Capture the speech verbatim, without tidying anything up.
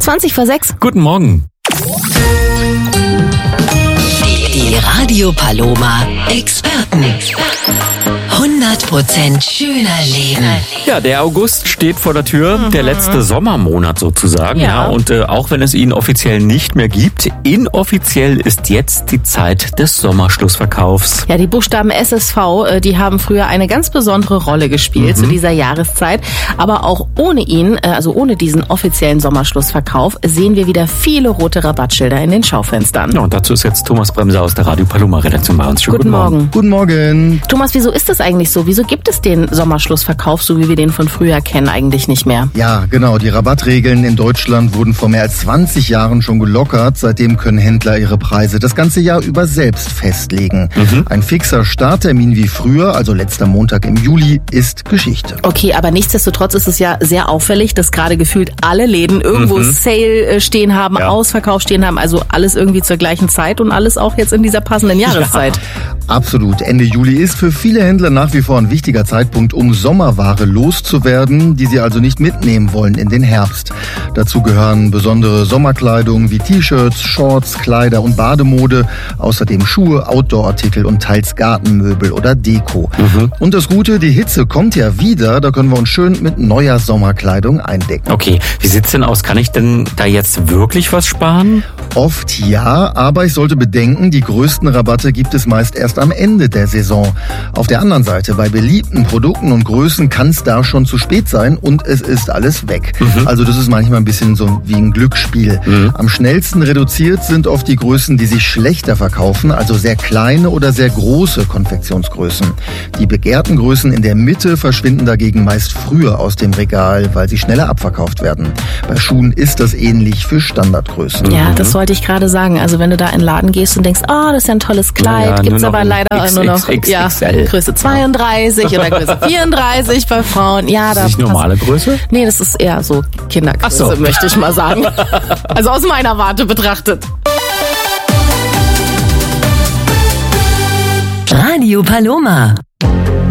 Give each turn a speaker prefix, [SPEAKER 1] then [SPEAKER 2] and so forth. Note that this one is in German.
[SPEAKER 1] zwanzig vor sechs.
[SPEAKER 2] Guten Morgen.
[SPEAKER 3] Die Radio Paloma Experten. hundert Prozent schöner Leben.
[SPEAKER 2] Ja, der August steht vor der Tür, mhm. der letzte Sommermonat sozusagen. Ja. ja und äh, auch wenn es ihn offiziell nicht mehr gibt, inoffiziell ist jetzt die Zeit des Sommerschlussverkaufs.
[SPEAKER 1] Ja, die Buchstaben S S V, äh, die haben früher eine ganz besondere Rolle gespielt mhm. zu dieser Jahreszeit. Aber auch ohne ihn, äh, also ohne diesen offiziellen Sommerschlussverkauf, sehen wir wieder viele rote Rabattschilder in den Schaufenstern.
[SPEAKER 2] Ja, und dazu ist jetzt Thomas Bremser aus der Radio Paloma Redaktion bei uns.
[SPEAKER 1] Schönen guten, guten Morgen. Morgen.
[SPEAKER 4] Guten Morgen.
[SPEAKER 1] Thomas, wieso ist das eigentlich so? Wieso gibt es den Sommerschlussverkauf, so wie wir den von früher kennen, eigentlich nicht mehr?
[SPEAKER 4] Ja, genau. Die Rabattregeln in Deutschland wurden vor mehr als zwanzig Jahren schon gelockert. Seitdem können Händler ihre Preise das ganze Jahr über selbst festlegen. Mhm. Ein fixer Starttermin wie früher, also letzter Montag im Juli, ist Geschichte.
[SPEAKER 1] Okay, aber nichtsdestotrotz ist es ja sehr auffällig, dass gerade gefühlt alle Läden irgendwo mhm. Sale stehen haben, ja. Ausverkauf stehen haben, also alles irgendwie zur gleichen Zeit und alles auch jetzt in dieser passenden Jahreszeit.
[SPEAKER 4] Ja. Absolut. Ende Juli ist für viele Händler nach wie vor ein wichtiger Zeitpunkt, um Sommerware loszuwerden, die sie also nicht mitnehmen wollen in den Herbst. Dazu gehören besondere Sommerkleidung wie T-Shirts, Shorts, Kleider und Bademode, außerdem Schuhe, Outdoor-Artikel und teils Gartenmöbel oder Deko. Mhm. Und das Gute, die Hitze kommt ja wieder, da können wir uns schön mit neuer Sommerkleidung eindecken.
[SPEAKER 2] Okay, wie sieht's denn aus? Kann ich denn da jetzt wirklich was sparen?
[SPEAKER 4] Oft ja, aber ich sollte bedenken, die größten Rabatte gibt es meist erst am Ende der Saison. Auf der anderen Seite, bei beliebten Produkten und Größen kann es da schon zu spät sein und es ist alles weg. Mhm. Also das ist manchmal ein bisschen so wie ein Glücksspiel. Mhm. Am schnellsten reduziert sind oft die Größen, die sich schlechter verkaufen, also sehr kleine oder sehr große Konfektionsgrößen. Die begehrten Größen in der Mitte verschwinden dagegen meist früher aus dem Regal, weil sie schneller abverkauft werden. Bei Schuhen ist das ähnlich für Standardgrößen.
[SPEAKER 1] Ja, das wollte ich gerade sagen. Also wenn du da in den Laden gehst und denkst, oh, das ist ja ein tolles Kleid, ja, gibt's aber leider
[SPEAKER 2] X,
[SPEAKER 1] nur noch
[SPEAKER 2] X,
[SPEAKER 1] ja,
[SPEAKER 2] X L.
[SPEAKER 1] Größe zweiunddreißig ja. oder Größe vierunddreißig bei Frauen. Ja, da
[SPEAKER 2] ist das nicht normale Größe?
[SPEAKER 1] Nee, das ist eher so Kindergröße, so. möchte ich mal sagen. Also aus meiner Warte betrachtet.
[SPEAKER 3] Radio Paloma.